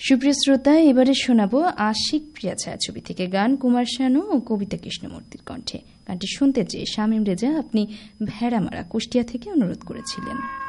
সুপ্রিয় শ্রোতা, এবারে শোনাবো আশিক প্রিয়া ছায়াছবি থেকে গান, কুমার শানু ও কবিতা কৃষ্ণমূর্তির কণ্ঠে। গানটি শুনতে চেয়ে শামীম রেজা আপনি ভেড়ামারা কুষ্টিয়া থেকে অনুরোধ করেছিলেন।